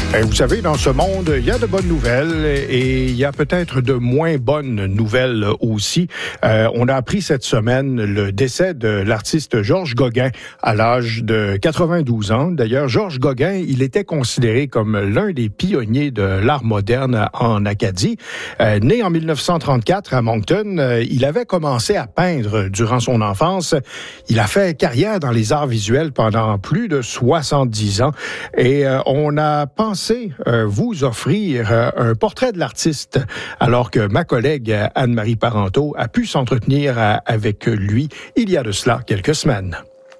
Vous savez, dans ce monde, il y a de bonnes nouvelles et il y a peut-être de moins bonnes nouvelles aussi. On a appris cette semaine le décès de l'artiste Georges Gauguin à l'âge de 92 ans. D'ailleurs, Georges Gauguin, il était considéré comme l'un des pionniers de l'art moderne en Acadie. Né en 1934 à Moncton, il avait commencé à peindre durant son enfance. Il a fait carrière dans les arts visuels pendant plus de 70 ans et on a pensé vous offrir un portrait de l'artiste alors que ma collègue Anne-Marie Parenteau a pu s'entretenir avec lui il y a de cela quelques semaines.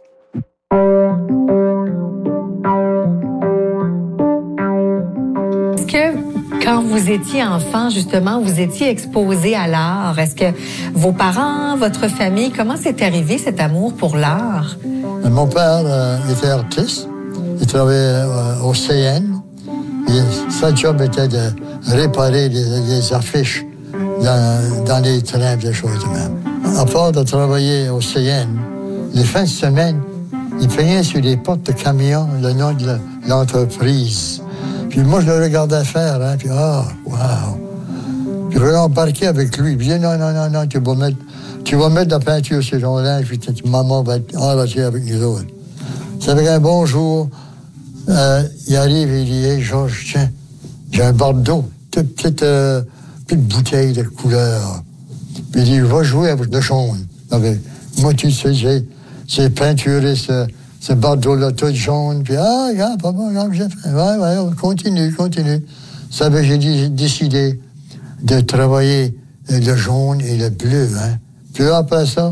Est-ce que quand vous étiez enfant, justement, vous étiez exposé à l'art? Est-ce que vos parents, votre famille, comment c'est arrivé cet amour pour l'art? Mon père était artiste. Il travaillait au CN. Et sa job était de réparer les affiches dans les trains, des choses de même. À part de travailler au CN, les fins de semaine, il peignait sur les portes de camions le nom de l'entreprise. Puis moi, je le regardais faire, hein, puis wow! Puis je voulais embarquer avec lui. Il disait, non, tu vas mettre de la peinture sur ton linge, puis maman va être enragée avec nous autres. Ça fait un bon jour. Il arrive et il dit, hey, Georges, tiens, j'ai un Bordeaux, petite bouteille de couleur. Puis il dit, va jouer avec le jaune. Moi, tu sais, j'ai peinturé ce Bordeaux-là tout jaune. Puis, regarde, papa, regarde, j'ai fait. Ouais, continue. Ça fait que j'ai décidé de travailler le jaune et le bleu. Hein. Puis là, après ça,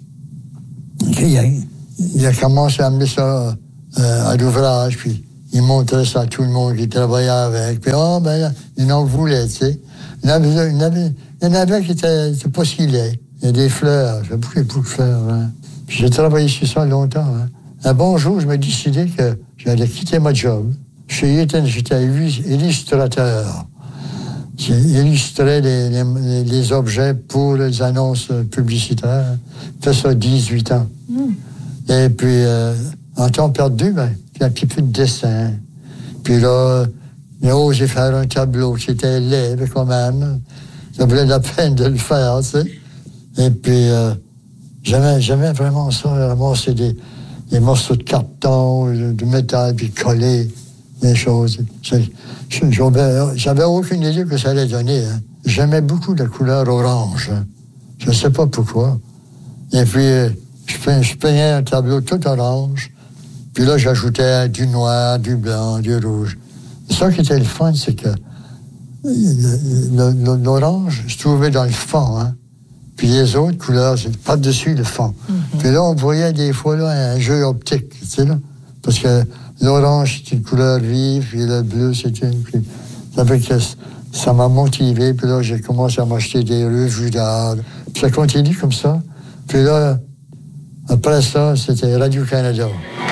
il a commencé à mettre ça à l'ouvrage, puis il montrait ça à tout le monde qui travaillait avec. Puis, il en voulait, tu sais. Il y en avait qui étaient pas si laids. Il y a des fleurs, j'ai beaucoup de fleurs. Hein. Puis j'ai travaillé sur ça longtemps. Hein. Un bon jour, je me décidé que j'allais quitter ma job. Chez Eaton, j'étais illustrateur. J'illustrais les objets pour les annonces publicitaires. J'ai fait ça 18 ans. Et puis, en temps perdu, puis un petit peu de dessin. Puis là, j'ai osé faire un tableau qui était laid quand même. Ça valait la peine de le faire, tu sais. Et puis, j'aimais vraiment ça, ramasser des morceaux de carton, de métal, puis coller des choses. J'avais aucune idée que ça allait donner. Hein. J'aimais beaucoup la couleur orange. Hein. Je ne sais pas pourquoi. Et puis, je peignais un tableau tout orange. Puis là, j'ajoutais du noir, du blanc, du rouge. Ça qui était le fun, c'est que l'orange se trouvait dans le fond. Hein. Puis les autres couleurs, c'est par-dessus le fond. Mm-hmm. Puis là, on voyait des fois là, un jeu optique, tu sais, là. Parce que l'orange, c'est une couleur vive, puis le bleu, c'est une... Puis ça fait que ça m'a motivé. Puis là, j'ai commencé à m'acheter des revues d'art. Puis ça continue comme ça. Puis là, après ça, c'était Radio-Canada.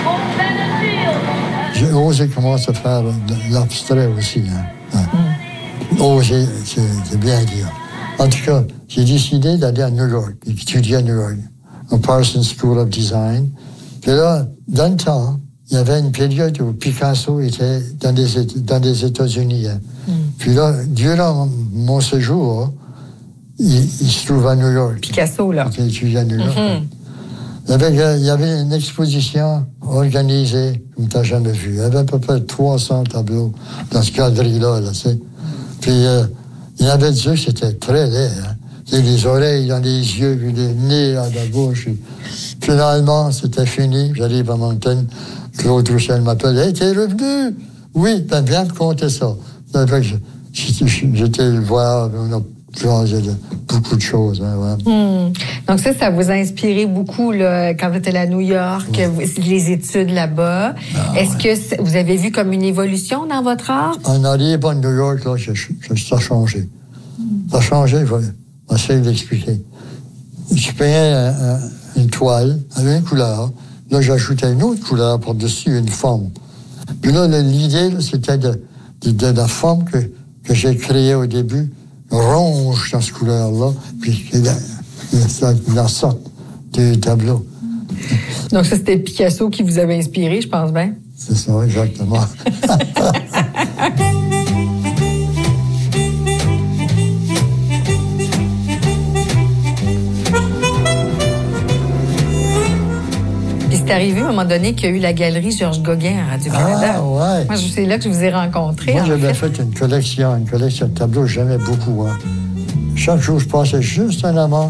J'ai osé commencer à faire de l'abstrait aussi. Hein. Osé, c'est bien dire. En tout cas, j'ai décidé d'aller à New York, étudier à New York, au Parsons School of Design. Puis là, dans le temps, il y avait une période où Picasso était dans les États-Unis. Hein. Puis là, durant mon séjour, il se trouve à New York. Picasso, là. Il étudiait à New York. Il y avait une exposition organisée, comme tu n'as jamais vu. Il y avait à peu près 300 tableaux dans ce galerie-là, tu sais. Puis, il y avait deux qui étaient très laids. Hein. Les oreilles dans les yeux, puis les nez dans la bouche. Finalement, c'était fini. J'arrive à Moncton. Claude Roussel m'appelle. « Hey, t'es revenu? »« Oui, ben viens te compter ça. » J'étais le voir, on a changé de beaucoup de choses. Hein, ouais. Donc ça vous a inspiré beaucoup là, quand vous étiez à New York, les études là-bas. Est-ce que vous avez vu comme une évolution dans votre art? En arrivant à New York, là, ça a changé. Ça a changé, je vais essayer d'expliquer. Je peignais une toile avec une couleur. Là, j'ajoutais une autre couleur par-dessus, une forme. Puis là, l'idée, là, c'était de la forme que j'ai créée au début, ronge dans cette couleur-là, puis la sorte du tableau. Donc ça, c'était Picasso qui vous avait inspiré, je pense bien? C'est ça, exactement. C'est arrivé à un moment donné qu'il y a eu la galerie Georges Gauguin à Radio-Canada. Ah, ouais. Moi, c'est là que je vous ai rencontré. Moi, j'avais fait une collection de tableaux, j'aimais beaucoup. Hein. Chaque jour, je passais juste en amont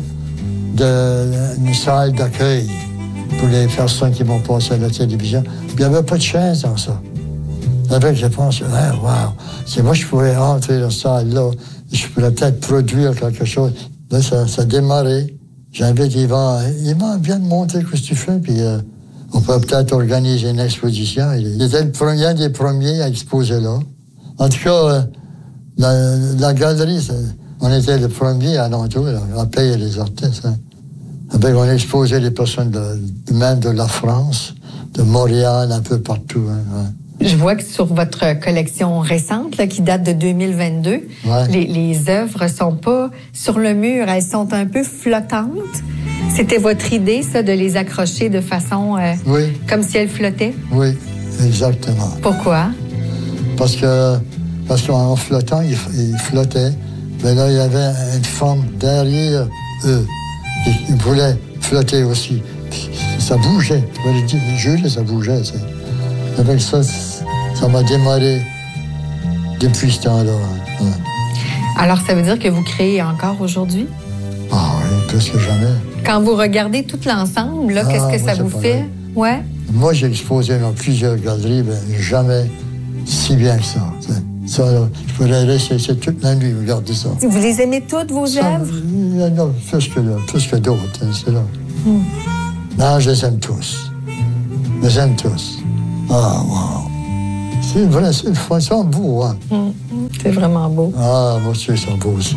d'une salle d'accueil pour les personnes qui vont passer à la télévision. Puis, il n'y avait pas de chaise dans ça. Avec, je pensais, wow, c'est moi, je pouvais entrer dans cette salle-là. Je pourrais peut-être produire quelque chose. Là, ça démarrait. J'invite Yvan. Yvan, viens me montrer ce que tu fais, puis on peut peut-être organiser une exposition. Il était un des premiers à exposer là. En tout cas, la galerie, on était le premier à l'entour, à payer les artistes. Hein. Avec, on exposait les personnes même de la France, de Montréal, un peu partout. Hein. Je vois que sur votre collection récente, là, qui date de 2022, ouais. les œuvres sont pas sur le mur, elles sont un peu flottantes. C'était votre idée, ça, de les accrocher de façon oui. Comme si elles flottaient? Oui, exactement. Pourquoi? Parce qu'en flottant, ils flottaient, mais là, il y avait une forme derrière eux. Ils voulaient flotter aussi. Puis, ça bougeait. Je jure, ça bougeait. T'sais. Avec ça m'a démarré depuis ce temps-là. Ouais. Alors, ça veut dire que vous créez encore aujourd'hui? Ah oui, plus que jamais. Quand vous regardez tout l'ensemble, là, qu'est-ce que ça vous fait? Ouais. Moi, j'ai exposé dans plusieurs galeries, mais jamais si bien que ça. Ça, là, je pourrais rester toute la nuit, regarder ça. Vous les aimez toutes, vos œuvres? Non, plus que d'autres, c'est là. Non, je les aime tous. Je les aime tous. Ah, wow. C'est vrai, ils sont beaux, hein? C'est vraiment beau. Ah, moi aussi, ils sont beaux aussi.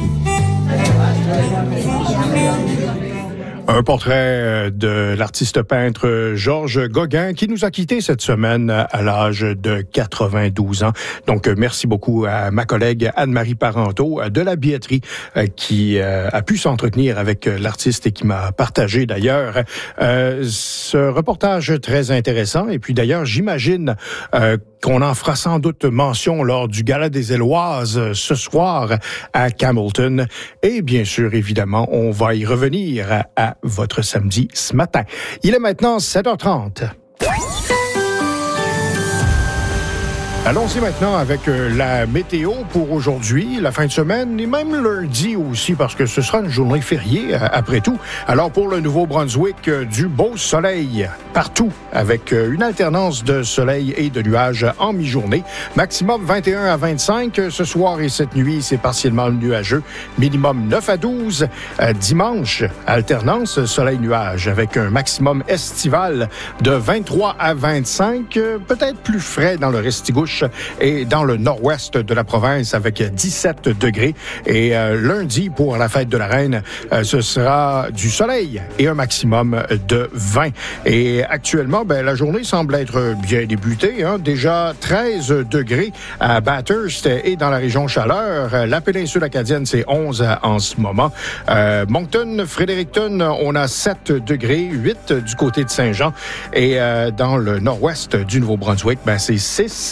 Un portrait de l'artiste peintre Georges Gauguin qui nous a quittés cette semaine à l'âge de 92 ans. Donc, merci beaucoup à ma collègue Anne-Marie Parenteau de la billetterie qui a pu s'entretenir avec l'artiste et qui m'a partagé d'ailleurs ce reportage très intéressant. Et puis d'ailleurs, j'imagine qu'on en fera sans doute mention lors du Gala des Éloises ce soir à Campbellton. Et bien sûr, évidemment, on va y revenir à votre samedi ce matin. Il est maintenant 7h30. Allons-y maintenant avec la météo pour aujourd'hui, la fin de semaine et même lundi aussi parce que ce sera une journée fériée après tout. Alors pour le Nouveau-Brunswick, du beau soleil partout avec une alternance de soleil et de nuages en mi-journée. Maximum 21 à 25 ce soir et cette nuit, c'est partiellement nuageux. Minimum 9 à 12. Dimanche, alternance soleil-nuage avec un maximum estival de 23 à 25. Peut-être plus frais dans le Restigouche et dans le nord-ouest de la province avec 17 degrés. Et lundi, pour la fête de la Reine, ce sera du soleil et un maximum de 20. Et actuellement, la journée semble être bien débutée. Hein? Déjà 13 degrés à Bathurst et dans la région Chaleur. La péninsule acadienne, c'est 11 en ce moment. Moncton, Fredericton, on a 7 degrés, 8 du côté de Saint-Jean. Et dans le nord-ouest du Nouveau-Brunswick, c'est 6.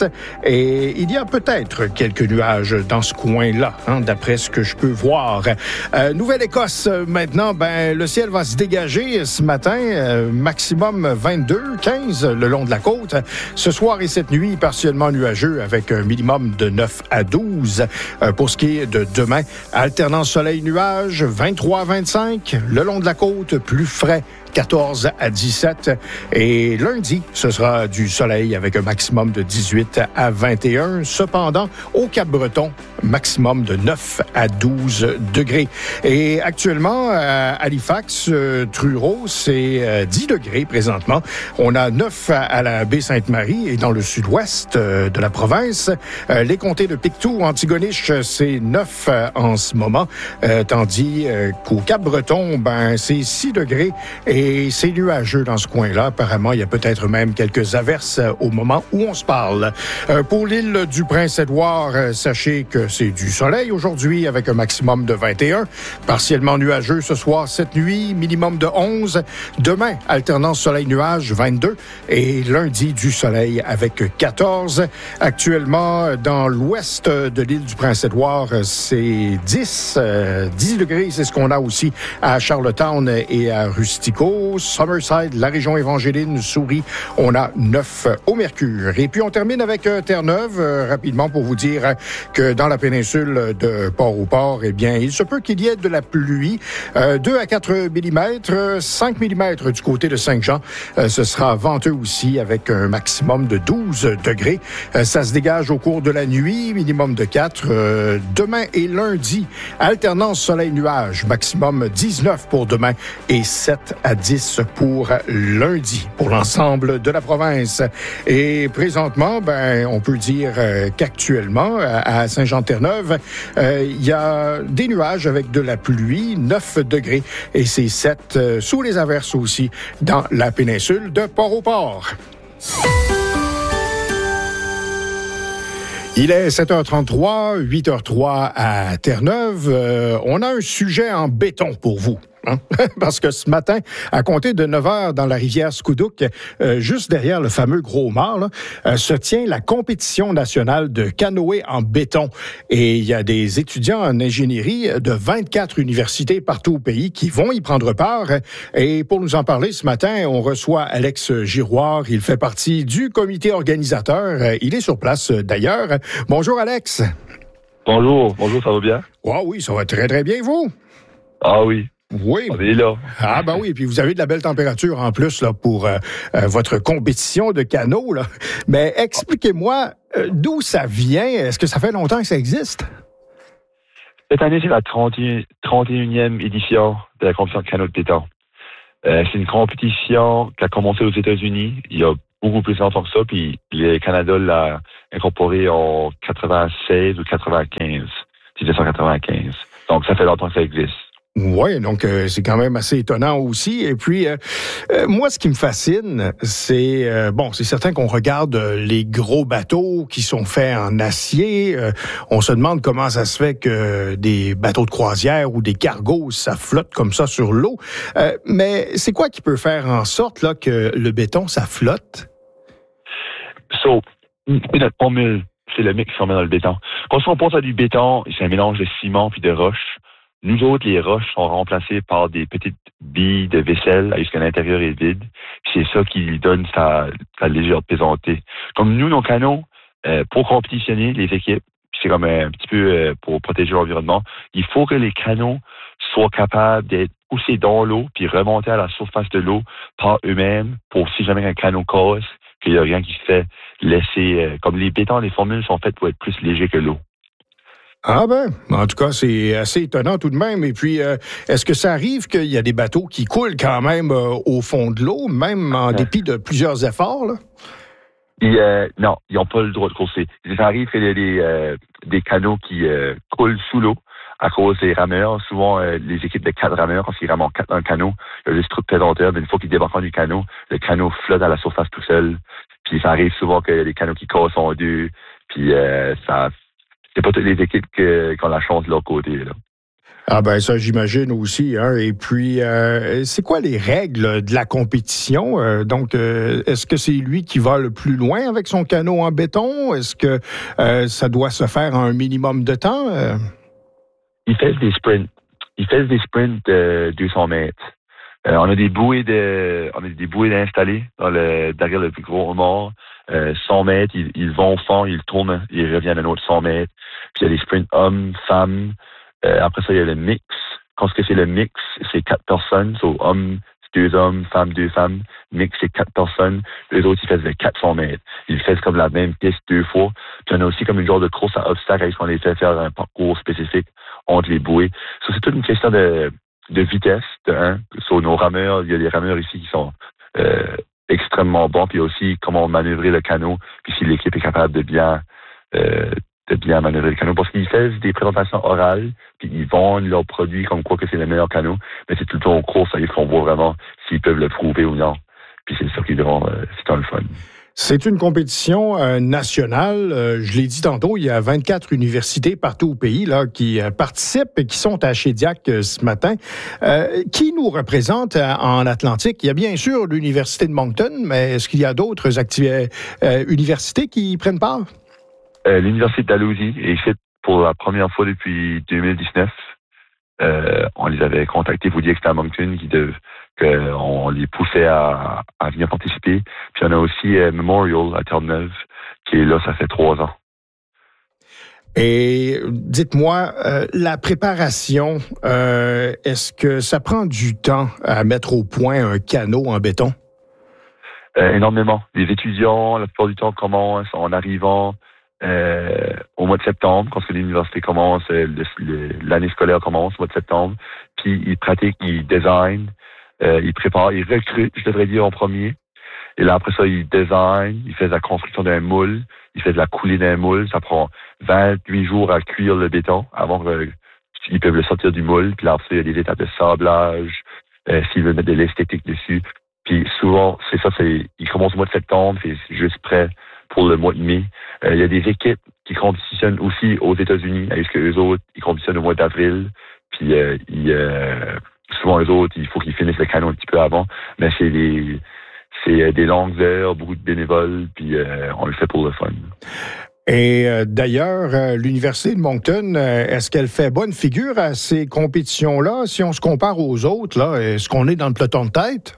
Et il y a peut-être quelques nuages dans ce coin-là, hein, d'après ce que je peux voir. Nouvelle-Écosse, maintenant, le ciel va se dégager ce matin. Maximum 22, 15 le long de la côte. Ce soir et cette nuit, partiellement nuageux avec un minimum de 9 à 12. Pour ce qui est de demain, alternance soleil-nuage, 23 à 25. Le long de la côte, plus frais. 14 à 17. Et lundi, ce sera du soleil avec un maximum de 18 à 21. Cependant, au Cap-Breton, maximum de 9 à 12 degrés. Et actuellement, à Halifax, Truro, c'est 10 degrés présentement. On a 9 à la baie Sainte-Marie et dans le sud-ouest de la province. Les comtés de Pictou, Antigonish, c'est 9 en ce moment. Tandis qu'au Cap-Breton, c'est 6 degrés et c'est nuageux dans ce coin-là. Apparemment, il y a peut-être même quelques averses au moment où on se parle. Pour l'île du Prince-Édouard, sachez que c'est du soleil aujourd'hui avec un maximum de 21. Partiellement nuageux ce soir, cette nuit, minimum de 11. Demain, alternance soleil-nuage, 22. Et lundi, du soleil avec 14. Actuellement, dans l'ouest de l'île du Prince-Édouard, c'est 10. 10 degrés, c'est ce qu'on a aussi à Charlottetown et à Rustico. Summerside, la région évangéline, Souris, on a 9 au mercure. Et puis, on termine avec Terre-Neuve, rapidement pour vous dire que dans la péninsule de Port-au-Port, eh bien, il se peut qu'il y ait de la pluie. 2 à 4 mm, 5 mm du côté de Saint-Jean. Ce sera venteux aussi avec un maximum de 12 degrés. Ça se dégage au cours de la nuit, minimum de 4. Demain et lundi, alternance soleil-nuage, maximum 19 pour demain et 7 à 10 pour lundi, pour l'ensemble de la province. Et présentement, on peut dire qu'actuellement, à Saint-Jean-Terre-Neuve, il y a des nuages avec de la pluie, 9 degrés, et c'est 7 sous les averses aussi dans la péninsule de Port-au-Port. Il est 7h33, 8h03 à Terre-Neuve. On a un sujet en béton pour vous. Parce que ce matin, à compter de 9h dans la rivière Scoudouc, juste derrière le fameux Gros Mort, se tient la compétition nationale de canoë en béton. Et il y a des étudiants en ingénierie de 24 universités partout au pays qui vont y prendre part. Et pour nous en parler ce matin, on reçoit Alex Giroir. Il fait partie du comité organisateur. Il est sur place d'ailleurs. Bonjour Alex. Bonjour, ça va bien? Oh, oui, ça va très très bien, vous? Ah oui. Oui. On est là. Ah ben oui, puis vous avez de la belle température en plus là pour votre compétition de canot là. Mais expliquez-moi d'où ça vient. Est-ce que ça fait longtemps que ça existe? Cette année, c'est la 31e édition de la compétition de canot de béton. C'est une compétition qui a commencé aux États-Unis il y a beaucoup plus longtemps que ça, puis le Canada l'a incorporé en 96 ou 95, 1995. Donc ça fait longtemps que ça existe. Oui, donc c'est quand même assez étonnant aussi. Et puis, moi, ce qui me fascine, c'est, c'est certain qu'on regarde les gros bateaux qui sont faits en acier. On se demande comment ça se fait que des bateaux de croisière ou des cargos, ça flotte comme ça sur l'eau. Mais c'est quoi qui peut faire en sorte là que le béton, ça flotte? Notre formule, c'est le mix qu'on met dans le béton. Quand on pense à du béton, c'est un mélange de ciment puis de roche. Nous autres, les roches sont remplacées par des petites billes de vaisselle jusqu'à l'intérieur est vide. C'est ça qui lui donne sa légère pesanté. Comme nous, nos canots, pour compétitionner les équipes, c'est comme un petit peu pour protéger l'environnement, il faut que les canots soient capables d'être poussés dans l'eau puis remonter à la surface de l'eau par eux-mêmes pour si jamais un canot casse, qu'il n'y a rien qui se fait laisser. Comme les bétons, les formules sont faites pour être plus légers que l'eau. Ah ben, en tout cas, c'est assez étonnant tout de même. Et puis, est-ce que ça arrive qu'il y a des bateaux qui coulent quand même au fond de l'eau, même en dépit de plusieurs efforts, là? Non, ils n'ont pas le droit de courser. Ça arrive qu'il y a des canots qui coulent sous l'eau à cause des rameurs. Souvent, les équipes de 4 rameurs, quand ils rament 4 dans le canot, il y a juste trop de pesanteur, mais une fois qu'ils débarquent du canot, le canot flotte à la surface tout seul. Puis ça arrive souvent qu'il y a des canots qui cassent en deux, puis c'est pas toutes les équipes qui ont la chance de leur côté, là. Ah ben ça, j'imagine aussi. Hein. Et puis, c'est quoi les règles de la compétition? Donc, est-ce que c'est lui qui va le plus loin avec son canot en béton? Est-ce que ça doit se faire en un minimum de temps? Il fait des sprints. De 200 mètres. On a des bouées installées derrière le plus gros mort. 100 mètres, ils vont au fond, ils tournent, ils reviennent à un autre 100 mètres. Puis il y a des sprints hommes, femmes. Après ça, il y a le mix. Quand c'est le mix, c'est 4 personnes. So, hommes, 2 hommes, femmes, 2 femmes. Mix, c'est 4 personnes. Les autres, ils faisaient 400 mètres. Ils faisaient comme la même piste 2 fois. Puis on a aussi comme une genre de course à obstacles qu'on les fait faire un parcours spécifique entre les bouées. So, c'est toute une question de vitesse, de 1. Sur nos rameurs, il y a des rameurs ici qui sont extrêmement bons. Puis aussi comment manœuvrer le canot. Puis si l'équipe est capable de bien manœuvrer le canot, parce qu'ils font des présentations orales, puis ils vendent leurs produits comme quoi que c'est le meilleur canot, mais c'est tout le temps en course, il faut qu'on voit vraiment s'ils peuvent le prouver ou non. Puis c'est ça qui rend c'est tant le fun. C'est une compétition nationale. Je l'ai dit tantôt, il y a 24 universités partout au pays là, qui participent et qui sont à Shediac ce matin. Qui nous représente en Atlantique? Il y a bien sûr l'Université de Moncton, mais est-ce qu'il y a d'autres universités qui prennent part? L'Université de Dalhousie est faite pour la première fois depuis 2019. On les avait contactés pour dire que c'était à Moncton, qu'on les poussait à venir participer. Puis on a aussi Memorial à Terre-Neuve, qui est là, ça fait 3 ans. Et dites-moi, la préparation, est-ce que ça prend du temps à mettre au point un canot en béton? Énormément. Les étudiants, la plupart du temps, commencent en arrivant au mois de septembre, quand l'université commence, l'année scolaire commence au mois de septembre. Puis ils pratiquent, ils designent, ils préparent, ils recrutent, je devrais dire, en premier. Et là, après ça, ils designent, ils font la construction d'un moule, ils font de la coulée d'un moule. Ça prend 28 jours à cuire le béton avant qu'ils peuvent le sortir du moule. Puis là, après ça, il y a des étapes de sablage, s'ils veulent mettre de l'esthétique dessus. Puis souvent, ils commencent au mois de septembre, c'est juste prêt pour le mois de mai. Il y a des équipes qui compétitionnent aussi aux États-Unis, parce que eux autres, ils compétitionnent au mois d'avril. Puis souvent, eux autres, il faut qu'ils finissent le canot un petit peu avant. Mais c'est des longues heures, beaucoup de bénévoles, puis on le fait pour le fun. Et d'ailleurs, l'Université de Moncton, est-ce qu'elle fait bonne figure à ces compétitions-là? Si on se compare aux autres, là, est-ce qu'on est dans le peloton de tête?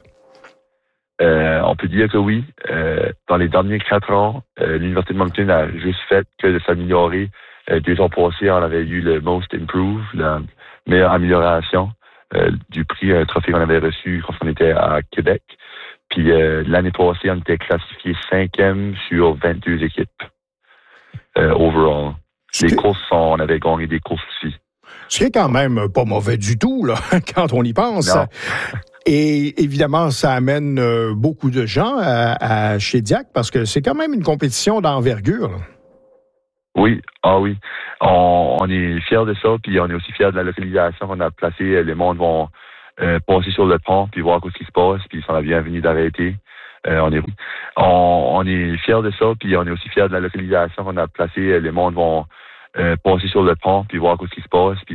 On peut dire que oui. Dans les derniers 4 ans, l'Université de Moncton a juste fait que de s'améliorer. 2 ans passés, on avait eu le Most Improved, la meilleure amélioration du prix, un trophée qu'on avait reçu quand on était à Québec. Puis l'année passée, on était classifié 5e sur 22 équipes overall. Les courses, on avait gagné des courses aussi. Ce qui est quand même pas mauvais du tout, là, quand on y pense. Non. Et évidemment, ça amène beaucoup de gens à Shediac parce que c'est quand même une compétition d'envergure. Oui, oui. On est fiers de ça, puis on est aussi fiers de la localisation qu'on a placée. Les mondes vont passer sur le pont, puis voir ce qui se passe, puis ils sont bien venus d'arrêter. On est fiers de ça, puis on est aussi fiers de la localisation qu'on a placée. Les mondes vont passer sur le pont, puis voir ce qui se passe, puis